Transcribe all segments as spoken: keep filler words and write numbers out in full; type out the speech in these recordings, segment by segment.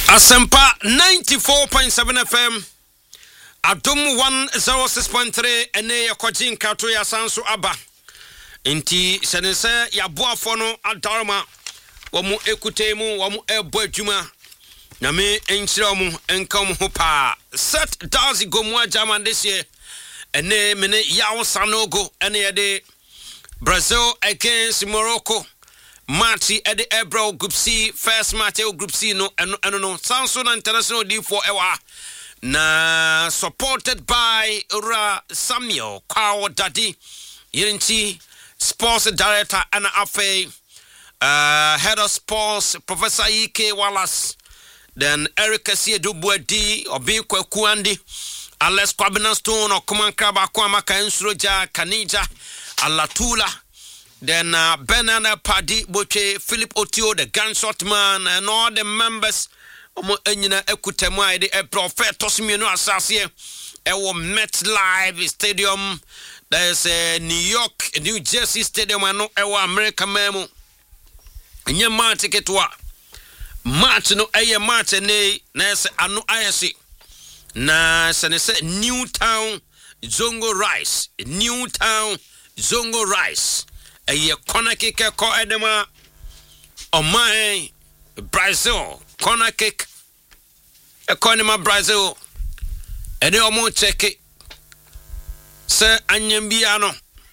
Asempa ninety-four point seven F M Adum one oh six point three ene yakojin kato ya sanso aba nti senese ya boafo no adarma wamu ekutemu wamu ebo adwuma na me enchira mu enka mu ho pa set dazi gomwa German this year ene mene yawo sanogo ene yede Brazil against Morocco Marty at the Ebro Group C, first match Group C no and no no Samsung International D four ewa na supported by Ura Samuel Kwao Daddy Yinchi Sports Director Anna Afe uh Head of Sports Professor E K Wallace then Eric Siedubuedi Obi Kwekuandi Alex Kwabena Stone or Kuman Kraba Kwama Kansroja Kanija Alatula Then uh, Benana Paddy Boche, Philip Otio, the gunshot man, and all the members of Enina Ekutemai, the Prophet Tosmino Assassin, our MetLife Stadium. There's a New York, New Jersey Stadium, and our American Memo. And your man ticket wa March no a March and a Ness Anu I S. Na Senese Newtown Zongo Rice, Newtown Zongo Rice. A corner kick ko edema on my Brazil corner kick a corner Brazil and they almost check it Sir Anyambiano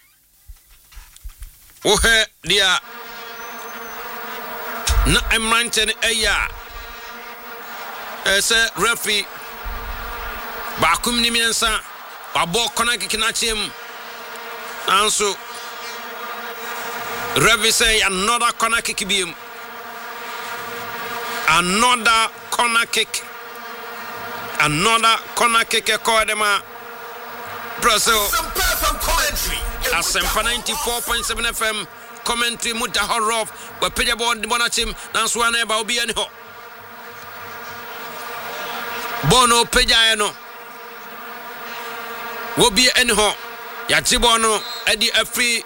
oh he dia na I'm ranting a ya Sir referee bakum ni miensa abo corner kick na chim anso Revi say another corner kick beam. Another corner kick. Another corner kick Kodema Brazil. Asempa ninety-four point seven F M commentary Muta Horov we peja bon di bonachim nanswane ba obi ani ho. Bono peja eno. Obi ani ho. Ya tibono edi afri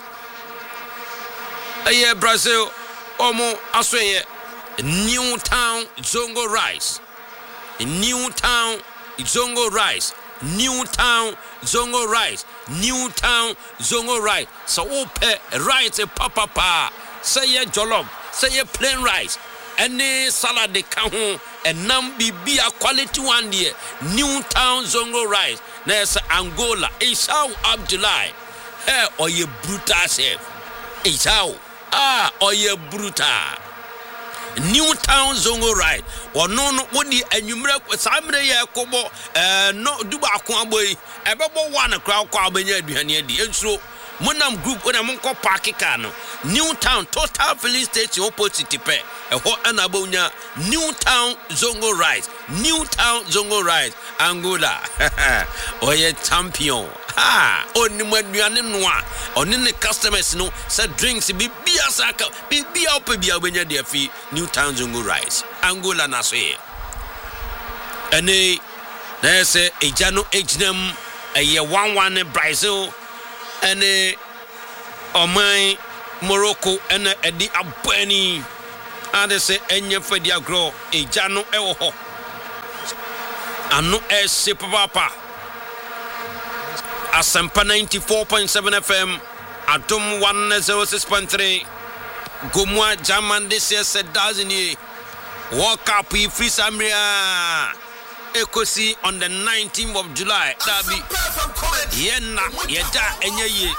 Aye Brazil omo asweye Newtown Zongo Rice Newtown Zongo Rice Newtown Zongo Rice Newtown Zongo Rice so ope rice papa pa say jollof say plain rice any salad de ka ho enam bibia quality one there Newtown Zongo Rice na Angola Isau Abdullahi eh oye brutal chef Isau Ah, oye bruta. Newtown Zongo right. Or no no wodi enumere samre ye kobo eh no duba akon boy. Ebebo one crowd kwa benya aduane adi. Enso monam group ona monko park car no. Newtown total filling station opposite pe. Eho anabonya Newtown Zongo right. Newtown Zongo right. Angola. Oye champion. Ah, oni maduane noa oni ne customers no say drinks bi bia saka bi bia opa bia obenya de afi Newtown Zongo Rice Angola na so ye ene na say ejano ejnam eye one one Brazil ene oman Morocco ene edi abani ade say enye fadi agro ejano ewo ho anu e se papa Asempa ninety-four point seven F M Adum one oh six point three Gomwa German this year said doesn't he World Cup we free Samria Ekosi on the nineteenth of July Dabi Yena Yeda Enye ye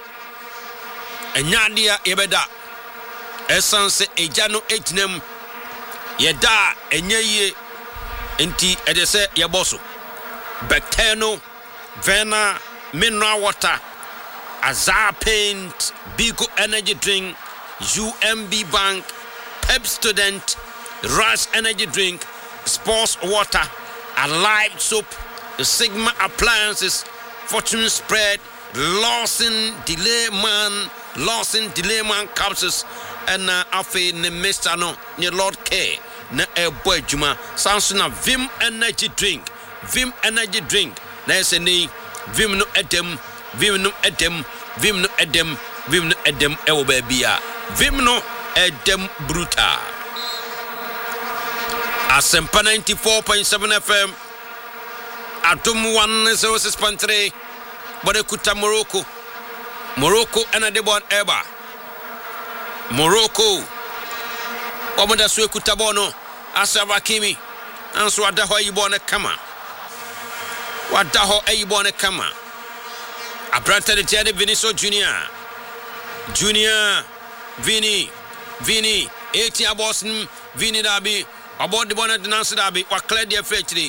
Enyadia Yebeda Essence Ejano Ejnem Yeda Enye ye Enti Edese Yaboso Bacteno Vena Mineral water, Azar paint, Bigo energy drink, U M B bank, Pep student, Rush energy drink, Sports water, Alive soap, Sigma appliances, Fortune spread, Lawson delay man, Lawson delay man capsules, and uh, Afe ne Mestano, ne Lord K, ne a boy Juma, Samsung Vim energy drink, Vim energy drink, there's a name. Vim no edem, vim no edem, vim no edem, vim no edem ewo babia. Vim no edem bruta. Asempa ninety-four point seven F M. Adum one oh six point three. Bodekuta Morocco. Morocco and Adebon Eba. Morocco. Omoda Suekuta Bono. Ashraf Hakimi. Anso Adaho Ibone Kama. Wadaho Ibone Kama. Abranta de Tiade Vinicius Junior. Junior. Vini. Vini. Eighty Boston. Vini Dabi. About the bonnet Nancy Dabi. Wa clear the F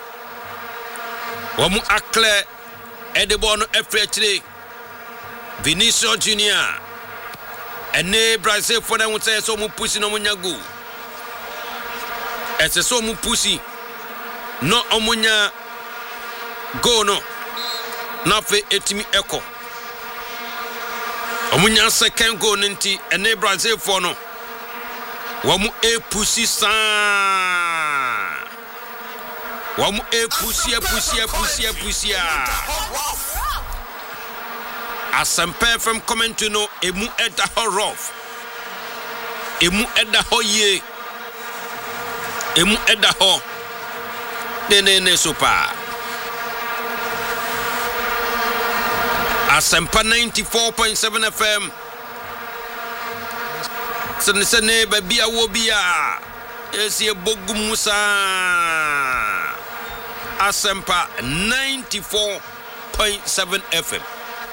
Wamu akle Edebono F Vinicius Junior. Ene Brazil for them would say so mu pussy no munyagu. Ese so mu pussy. No omunya go no. Na fe etimi echo. Omunya second go ninti ene Brazil for no. Wamu e pussy sa. Wamu e pussy e pussy e pussy e pussy. Asempa from comment to know emu eda ho rough. Emu eda ho ye. Emu eda ho. Ne ne ne super. Asempa ninety-four point seven F M. Sene sene baby awo bia. Esi bogu musa. Asempa ninety-four point seven F M.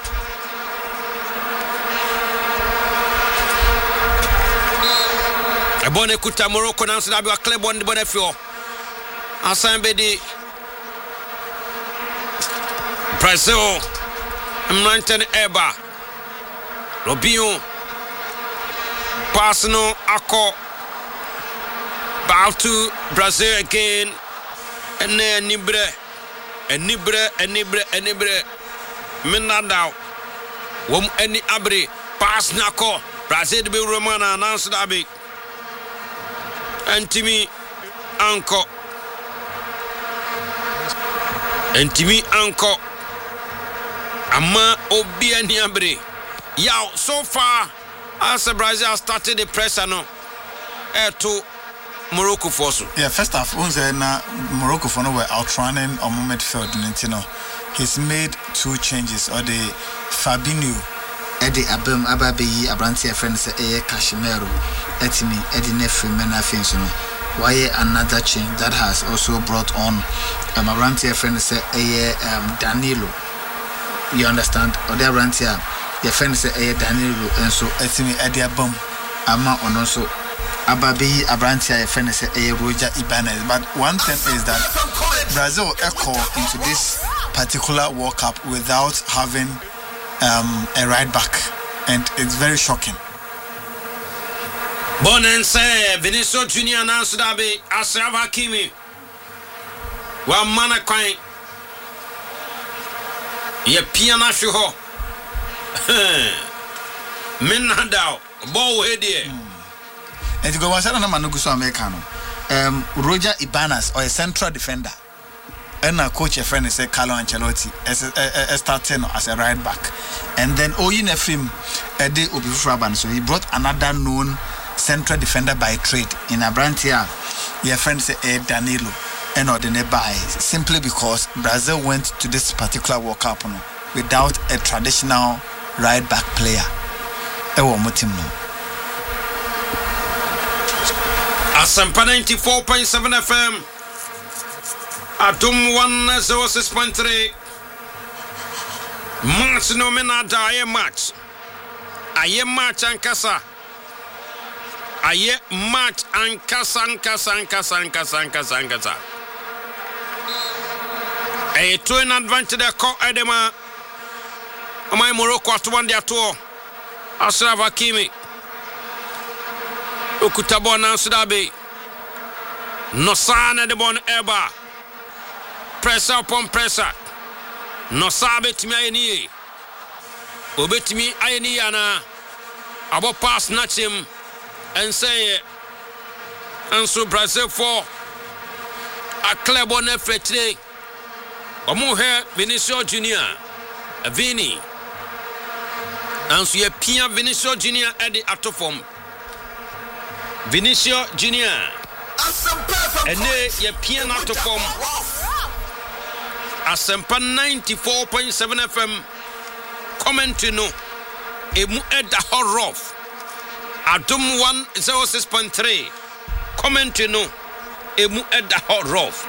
Ebone kuta Morocco na nsabi wa club on the bonefio. Asambe di Brazil. Mlanten Eba. Robinho. Pass no ako. Back to Brazil again. And then Nibre. And Nibre and Nibre and Nibre. Minadao. Wom any abri. Pass nako. Brazil be Romana announced Abi. Antimi Anko. Antimi Anko. Ama Obi and Niabre. Yow, so far as Brazil has started the press, I know. Eh, to Morocco force. Yeah, first half, na Morocco for no were outrunning on midfield. You know, he's made two changes. Or the Fabinho, Eddie Abem Ababi Abrantia friends a Cashmero, Etimi, Eddie Nefri Mena Finson. Why another change that has also brought on um, Abrantia friends a um, Danilo. You understand? Or the Abrantia, your friends a Danilo, and so Etimi Eddie Abem Ama on also. Ababi Abrantia a friend say a Roger Ibanez. But one thing is that Brazil echo into this particular World Cup without having um, a right back, and it's very shocking. Bonense Vinicius Junior announced that be Ashraf Hakimi. Wa mana kwan. Ye piana shuho. Minadao. Ball head here. And you go one side, no go so Americano. Um, Roger Ibanez or a central defender. And a coach, a friend, is Carlo Ancelotti as a starting as a right back. And then Oyin Efrim Eddie Obifraban. So he brought another known central defender by trade in Abrantia. Your friend say Danilo and or the nearby simply because Brazil went to this particular World Cup no, without a traditional right back player. Ewo mutim no. Asempa ninety-four point seven F M. Adum one oh six point three. Match no menada aye match. Aye match ankasa. Aye match ankasa ankasa ankasa ankasa ankasa ankasa. Aye two in advantage de ko edema. Amai Morocco at one dia two. Ashraf Hakimi. Okutabo na Sudabe. Nosana de bon eba. Pressure upon pressure. Nosabe timi ayeni. Obetimi ayeni ana. Abo pass snatch him and say and so Brazil for a club on F today. Omo here Vinicius Junior. Vini. And so ye Pia Vinicius Junior at the ato form. Vinicius Junior ene ye pia na to form Asempa ninety-four point seven F M commentary no emu eda horof Adum one oh six point three commentary no emu eda horof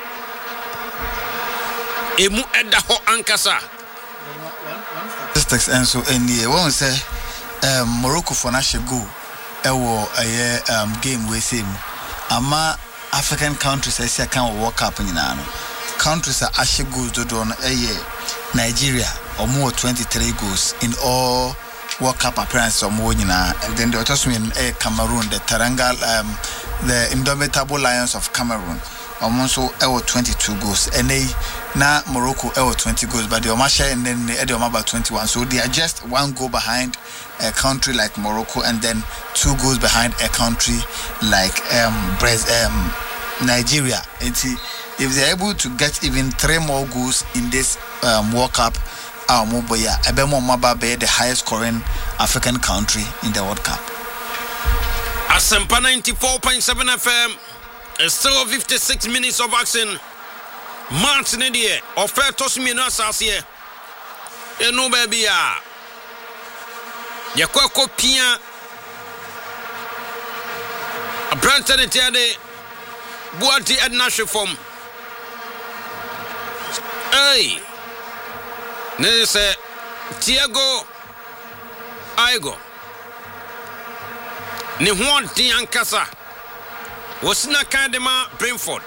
emu eda ho ankasa statistics and so any one say um Morocco for national goal ewo aye um game we say ama African countries say say can work up nyina no countries are actually goals do don aye Nigeria or more twenty-three goals in all World Cup appearances or more nyina, and then the other win eh Cameroon, the Tarangal um the Indomitable Lions of Cameroon almost so twenty-two goals, and they now Morocco twenty goals, but the Omasha and then they about twenty-one, so they are just one goal behind a country like Morocco and then two goals behind a country like um Brazil, um Nigeria. And see, if they're able to get even three more goals in this um, World Cup, our Moboya, Ebemo Mababe, the highest scoring African country in the World Cup. Asempa ninety-four point seven F M. Still fifty-six minutes of action. Martin Edie, offer toss me no sasie. E no baby ya. Ye kwa kopia. A Branton Etiade. Buati Edna Shifom. Hey. Nese Tiago Aigo. Ni huon ti ankasa. Wasina Kadema Brentford.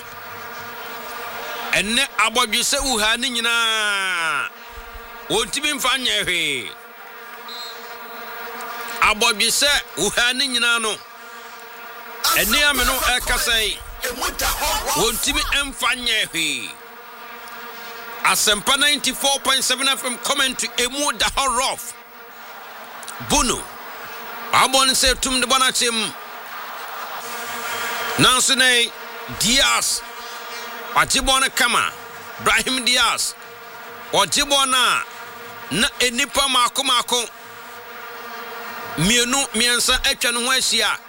Enne abodwe se uha ni nyina. Wontimi mfanya hwe. Abodwe se uha ni nyina no. Enne ameno ekasai. Wontimi mfanya hwe. Asempa ninety-four point seven F M commentary emu da horof. Bunu. Abon se tum de bonachim. Nansune Diaz. Wajibona kama. Brahim Diaz. Wajibona na enipa mako mako. Mienu miensa etwa no ho ahia.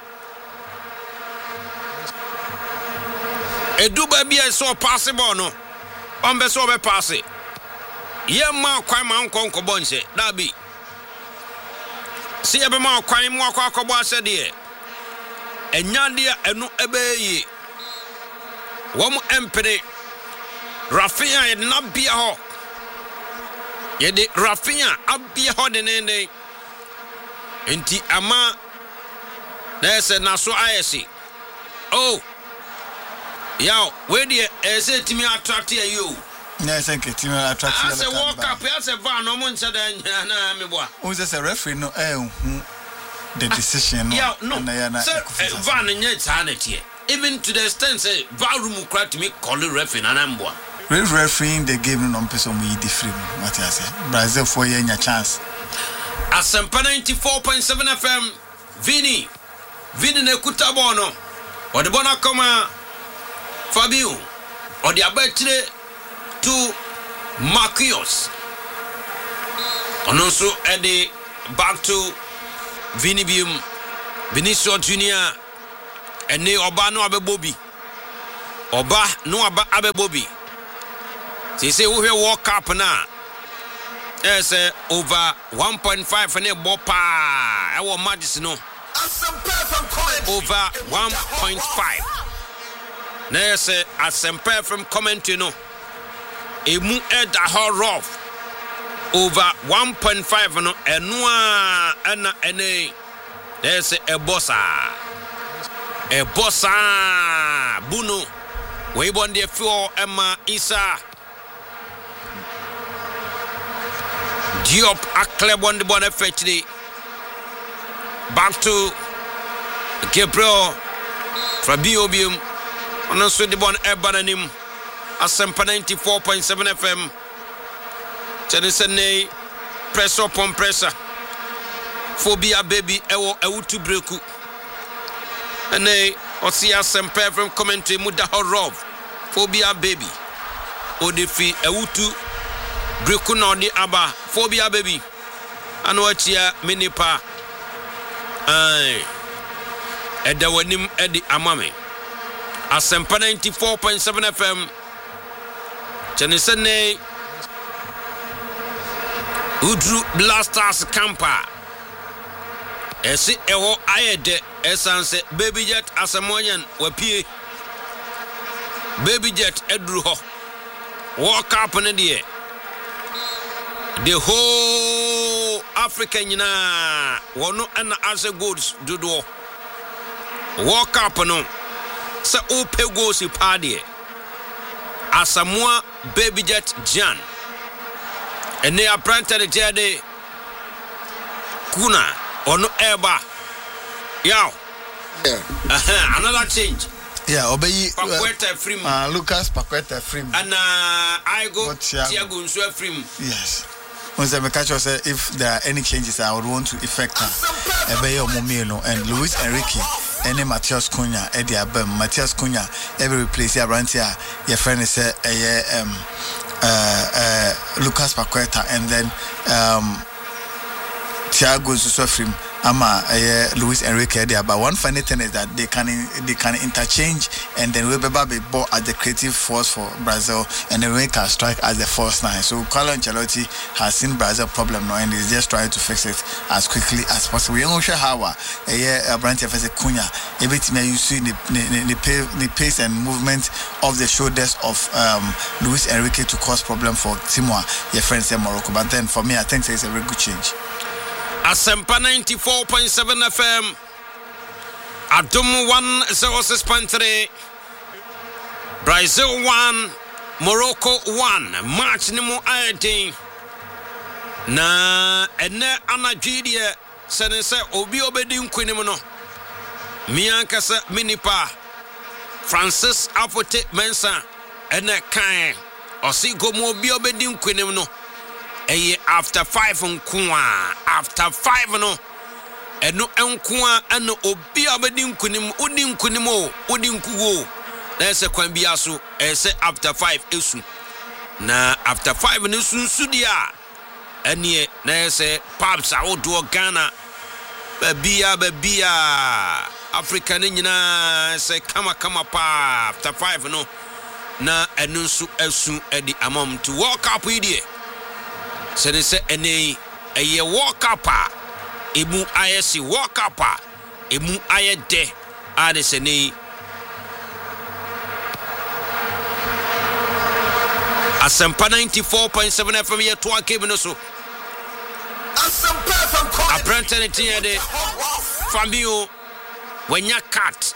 Eduba bia so possible no. Ombe so be pass it. Ye ma kwan ma nkonko bonse. Dabi. Si ebe ma kwan mu akwa akobo ase de. Enyade enu ebeyi. Wom empere. Rafinha ye na bia ho. Ye de Rafinha abia ho de nene. Enti ama na se na so ayesi. Oh. Yo, where the eh say timi attract you? Yes, thank you. Timi attract you. I say walk up, I say van no mun say na me boa. Who say referee no eh the decision. Yeah, no. Sir, van nye sanity. Even to the extent say van room crack me call the referee na mboa. Refereeing the game no person we different. What I say? Brazil for year chance. Asempa ninety-four point seven F M. Vini. Vini ne kutabo no. O de bona koma Fabio, or the abetre to Marquinhos. And also Eddie back to Vinibium, Vinicius Junior, and ne Oba no Abe Bobby. Oba no Aba Abe Bobby. They say we walk up now. Yes, uh, over one point five for ne Bopa. Our Majesty no. Over one point five. Nese Asempa from commentary no. Emu eda horof. Over one point five no enwa ena ene. Nese ebosa. Ebosa Bunu. We bon de fuel Emma Isa. Diop aklebon de bon effectually. Back to Gabriel Fabiobium. On also the one Ebananim Asempa ninety-four point seven F M. Chenisene press up on pressure. Phobia baby ewo ewutu breku. Ene osi Asempa from commentary muda horov. Phobia baby. Odefi ewutu breku na odi aba. Phobia baby. Ano achia minipa. Ay. Eda wanim edi amame. Asempa ninety-four point seven F M. Chenisene Udru Blasters Camper. Esi eho ayede esanse Baby Jet Asamoyan wapie. Baby Jet edru ho. Walk up in the The whole African na wono and as goods dudo. Walk up no. Sa ope goes party. Asamoah Baby Jet Jan. And they are planted jade Kuna or no eba. Yow. Yeah. Uh-huh. Another change. Yeah, obey Paqueta Frim. Uh, Lucas Paqueta Frim. And uh, I go Tiago Nsue Frim. Yes. Once I catch us, if there are any changes, I would want to effect Obey Momino and Luis Enrique. Any Matthias Cunha, Eddie Abem, Matthias Cunha, every place here around here, your friend is a uh, um, uh, uh, Lucas Paqueta, and then um, Thiago Zusofrim, Ama, uh, Luis Enrique. But one funny thing is that they can they can interchange, and then Weber be bought as the creative force for Brazil, and then we can strike as the force nine. So Carlo Ancelotti has seen Brazil problem now, and is just trying to fix it as quickly as possible. We don't sure how a year Brandt F S Cunha, everything you see the the, the pace and movement of the shoulders of um, Luis Enrique to cause problem for Timor, your friends in Morocco. But then for me, I think it's a very good change. Asempa ninety-four point seven F M. Adum one oh six point three. Brazil one, Morocco one. Match ni mo ayedin. Na ene anadwidie senese obi obedi nkwenim no. Mianka se minipa Francis Afote Mensa ene kan osi gomo obi obedi nkwenim no. Eye after five nkuwa after five no eno nkuwa eno obi abedi nkunim odi nkunim o odi nkuwo na ese kwan bia so ese after five esu na after five no sunsu dia enie na ese pubs a odo Ghana babia babia Africa ne nyina ese kama kama pa after five no na eno nsu esu edi amom to walk up idie. So they say ene eye walk up emu ayesi walk up emu ayede ade se ne Asempa ninety-four point seven F M ye to akebe no so Asempa from Apprentice tin de Fabio wenya cat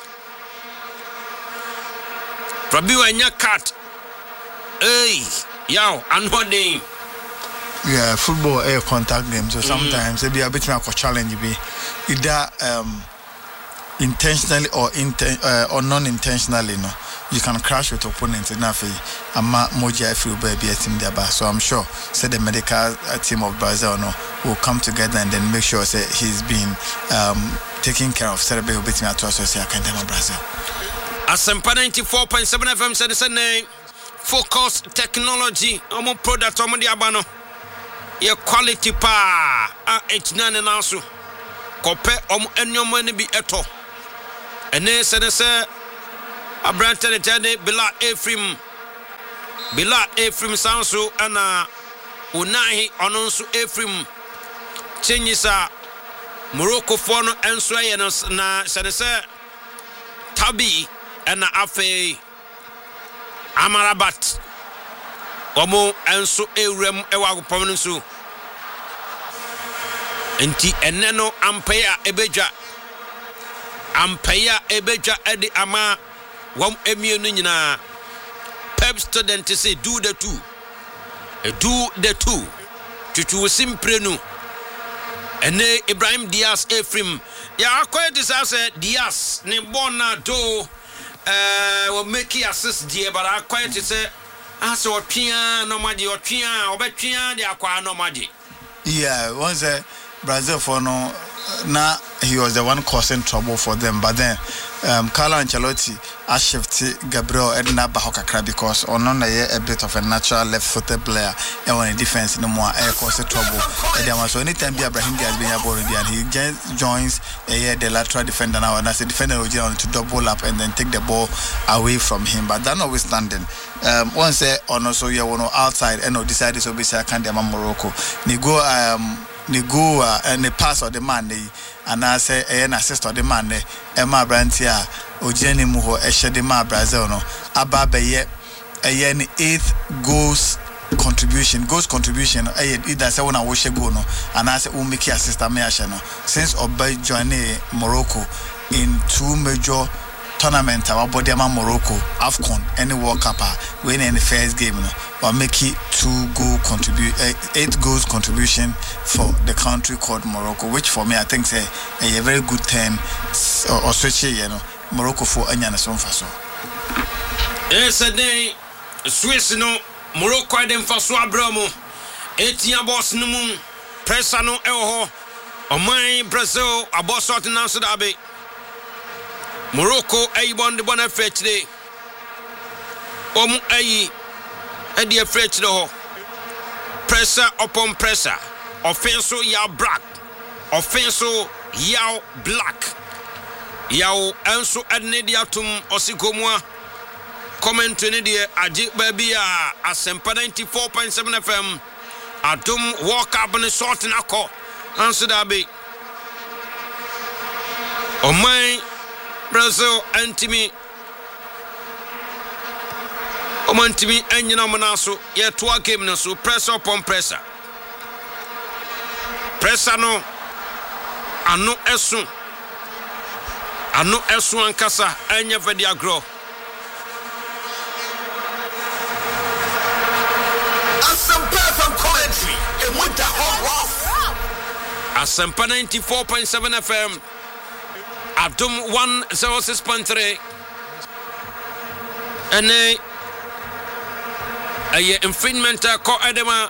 Fabio wenya cat hey yow anhodin. Yeah, football air contact game. So sometimes mm. it be a bit more challenge be either um, intentionally or inten uh, or non-intentionally. No, you can crash with opponents enough. Ama moja if you be a team there, so I'm sure say the medical team of Brazil no will come together and then make sure say he's been um, taken care of. Say be a bit more to us. I can tell Brazil. Asempa ninety-four point seven F M said the same. Focus technology. Omo product omo di abano. Ye quality pa a H nine na so kope om enyomo ne bi eto ene se ne se abrante ne tane Bila Ephraim Bila Ephraim sanso ana unahi ono nso Ephraim chenyisa Morocco for no enso ye na se ne se Tabi ana afe Amarabat Omo enso ewrem ewa agopom nso enti eneno ampaya ebeja ampaya ebeja edi ama wam emienu nyina pep student say do the two e do the two tutu simprenu ene Ibrahim Diaz Ephraim ya akoye disase Diaz ne bona do eh wo make assist die but akoye to say as or twian no maji or twian obetwian de akwa no maji. Yeah, once uh, Brazil for no na he was the one causing trouble for them, but then um, Carlo Ancelotti has shifted Gabriel Edna Bahokakra because on a bit of a natural left-footed player and when defense no more air cause trouble. And there was so anytime Ibrahim has been able and he just joins uh, the lateral defender now, and as a defender will get to double up and then take the ball away from him. But that notwithstanding, um, once uh, on also you want outside and no decided to be second Morocco. Ni go um ni go uh, and the pass of the man and I say an assist of the man Emma Brantia Ojeni Muho Eshedema Brazil no Ababe ye a yen eighth goals contribution goals contribution either say when I wish go no and I say umiki assist me no since Obey journey Morocco in two major tournament our body Morocco AFCON any World Cup win in the first game no or make it two goal contribute uh, eight goals contribution for the country called Morocco, which for me I think say a, a very good turn or, or switch you know Morocco for anyana son faso. Yes, a day Swiss no Morocco I dem faso abramo eighteen boss no moon pressa no elho or my Brazil a boss out in answer that be Morocco a bon the bonnet fetch day om a Eddie Fletch no pressure upon pressure offenso yaw black offenso yaw black yaw enso adnediatum osikomwa comment ne de agi baby a asempa ninety-four point seven F M adum walk up ne short na ko answer that be o my Brazil antimi Omantimi enyina monaso ye to a game no so pressure upon pressure pressure no ano esu ano esu ankasa enya vedi agro Asempa from commentary e muta hot Asempa ninety-four point seven F M Adum one oh six point three ene aye infringement ko edema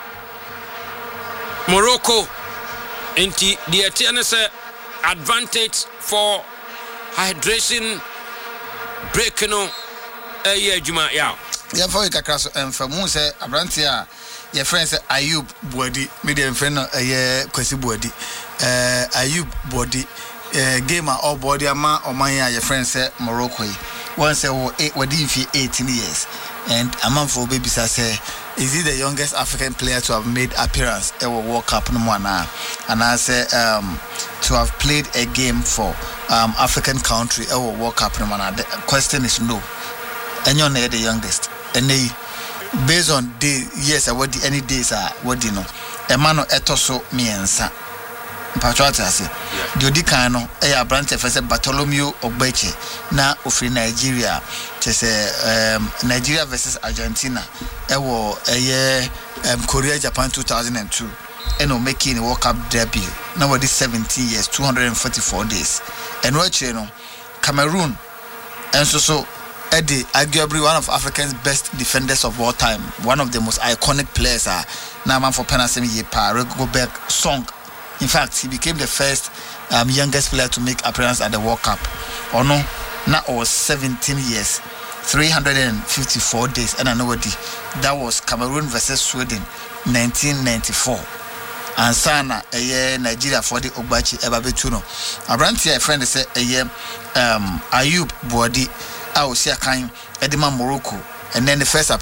Morocco into the attenance advantage for hydration break no aye juma ya ya for kakra em famu se abrantia your friend say Ayub Bodi medium friend aye Kwesi Bodi eh Ayub Bodi eh gamer all body ama oman your friend say Morocco one say wo wadi fi eighteen years. And among for babies, I say, is he the youngest African player to have made appearance at World Cup no more now? And I say, um, to have played a game for um African country at World Cup no more now. The question is no. And you're not the youngest. And they, based on day, yes, I would any days are what do you know? A man of etoso me and sa. Patriots, I say, the Odicano, a branch of Bartholomew Ogbeche, now of Nigeria. Just um, Nigeria versus Argentina. It was a year um, Korea Japan two thousand two. And making a World Cup debut. Nowadays seventeen years, two hundred forty-four days. And what you know, Cameroon. And so so Eddie, arguably one of Africa's best defenders of all time, one of the most iconic players. Are now man for Penasemi Yepa, go back song. In fact, he became the first um, youngest player to make appearance at the World Cup. Or no, now it was seventeen years, three hundred fifty-four days, and I know what that was Cameroon versus Sweden, nineteen ninety-four. And Sana, a year Nigeria for the Ogbachi Ebabetuno. Abranti, a friend, said a year um, Ayub Bodi, I was here kind Edema Morocco, and then the first